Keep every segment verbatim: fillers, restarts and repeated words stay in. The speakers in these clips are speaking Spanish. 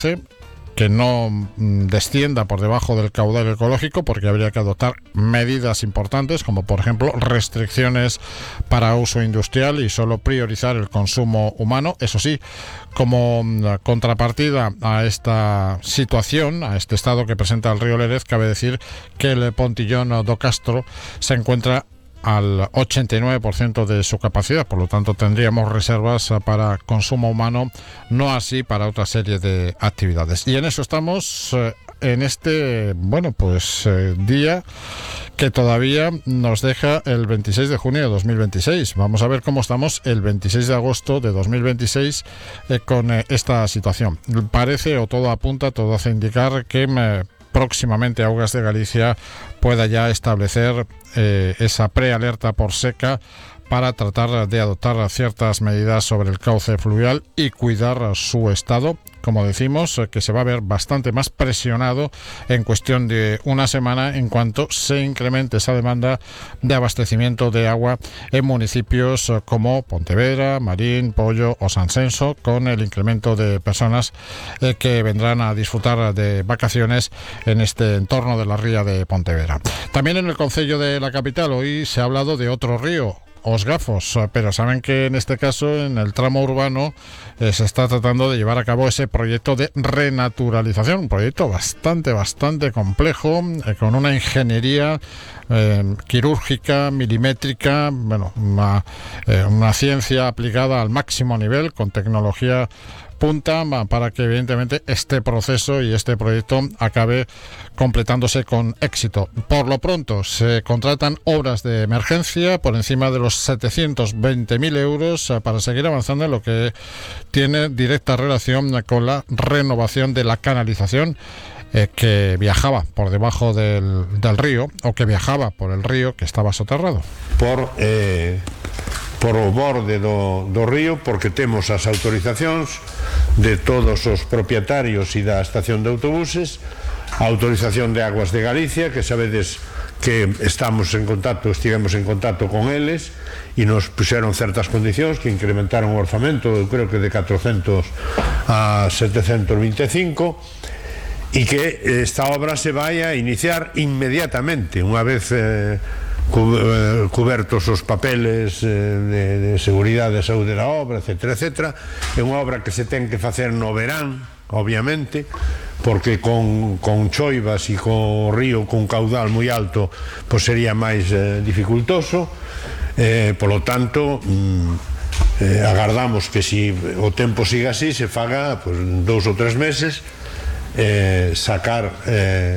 que no descienda por debajo del caudal ecológico, porque habría que adoptar medidas importantes, como por ejemplo restricciones para uso industrial y solo priorizar el consumo humano. Eso sí, como contrapartida a esta situación, a este estado que presenta el río Lérez, cabe decir que el Pontillón do Castro se encuentra al ochenta y nueve por ciento de su capacidad, por lo tanto tendríamos reservas para consumo humano, no así para otra serie de actividades. Y en eso estamos eh, en este, bueno, pues eh, día que todavía nos deja el veintiséis de junio de dos mil veintiséis. Vamos a ver cómo estamos el veintiséis de agosto de dos mil veintiséis eh, con eh, esta situación. Parece, o todo apunta, todo hace indicar que me próximamente Augas de Galicia pueda ya establecer eh, esa prealerta por seca para tratar de adoptar ciertas medidas sobre el cauce fluvial y cuidar su estado, como decimos, que se va a ver bastante más presionado en cuestión de una semana en cuanto se incremente esa demanda de abastecimiento de agua en municipios como Pontevedra, Marín, Pollo o Sansenso, con el incremento de personas eh, que vendrán a disfrutar de vacaciones en este entorno de la ría de Pontevedra. También en el concello de la capital hoy se ha hablado de otro río, Os Gafos, pero saben que en este caso, en el tramo urbano, eh, se está tratando de llevar a cabo ese proyecto de renaturalización, un proyecto bastante, bastante complejo, eh, con una ingeniería eh, quirúrgica, milimétrica, bueno, una, eh, una ciencia aplicada al máximo nivel, con tecnología punta, para que evidentemente este proceso y este proyecto acabe completándose con éxito. Por lo pronto se contratan obras de emergencia por encima de los setecientos veinte mil euros para seguir avanzando en lo que tiene directa relación con la renovación de la canalización eh, que viajaba por debajo del, del río, o que viajaba por el río que estaba soterrado. Por... Eh... por o borde do, do río, porque temos as autorizacións de todos os propietarios e da estación de autobuses, a autorización de Augas de Galicia, que sabedes que estamos en contacto, estivemos en contacto con eles e nos puxeron certas condicións que incrementaron o orzamento, eu creo que de catrocentos a setecentos vinte e cinco, e que esta obra se vai a iniciar inmediatamente, unha vez eh, cubertos os papeles de, de seguridade e saúde da obra, etcétera, etcétera. É unha obra que se ten que facer no verán, obviamente, porque con, con choivas e co río con caudal moi alto, pois sería máis eh, dificultoso. Eh, polo tanto, mm, eh, agardamos que si o tempo siga así, se faga pois, dous ou tres meses, eh, sacar eh,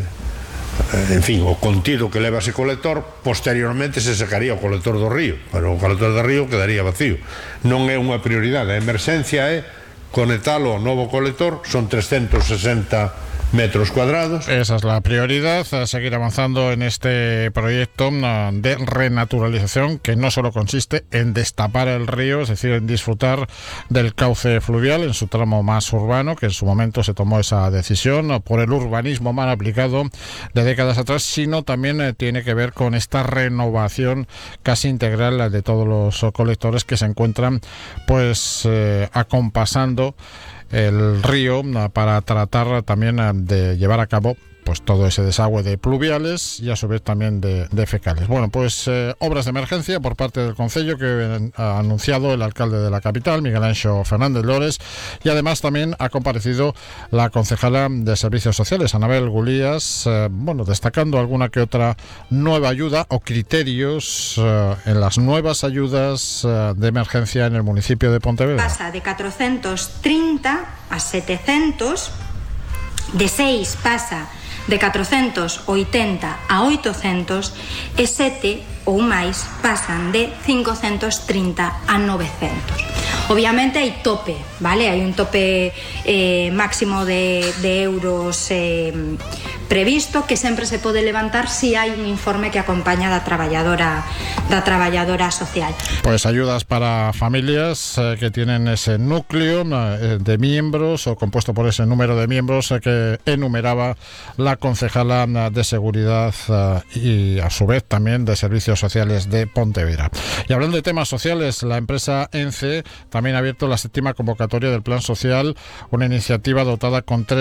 en fin, o contido que leva ese colector. Posteriormente se sacaría o colector do río, pero o colector do río quedaría vacío. Non é unha prioridade, a emerxencia é conectalo ao novo colector, son trescentos sesenta metros cuadrados. Esa es la prioridad, seguir avanzando en este proyecto de renaturalización, que no solo consiste en destapar el río, es decir, en disfrutar del cauce fluvial en su tramo más urbano, que en su momento se tomó esa decisión por el urbanismo mal aplicado de décadas atrás, sino también eh, tiene que ver con esta renovación casi integral de todos los colectores que se encuentran pues eh, acompasando el río para tratar también de llevar a cabo pues todo ese desagüe de pluviales y a su vez también de, de fecales. Bueno, pues eh, obras de emergencia por parte del concello que ha anunciado el alcalde de la capital, Miguel Anxo Fernández Lores, y además también ha comparecido la concejala de Servicios Sociales, Anabel Gulías, eh, bueno, destacando alguna que otra nueva ayuda o criterios eh, en las nuevas ayudas eh, de emergencia en el municipio de Pontevedra. Pasa de cuatrocientos treinta a setecientos, de seis pasa de cuatrocientos ochenta a oitocentos e sete ou máis pasan de cincocentos trinta a novecentos. Obviamente hai tope, vale? Hai un tope eh, máximo de, de euros eh, previsto que sempre se pode levantar si hai un informe que acompaña da traballadora da traballadora social. Pues ayudas para familias eh, que tienen ese núcleo eh, de miembros o compuesto por ese número de miembros eh, que enumeraba la concejala de Seguridad eh, y a su vez también de Servicios Sociales de Pontevedra. Y hablando de temas sociales, la empresa ENCE también ha abierto la séptima convocatoria del Plan Social, una iniciativa dotada con tres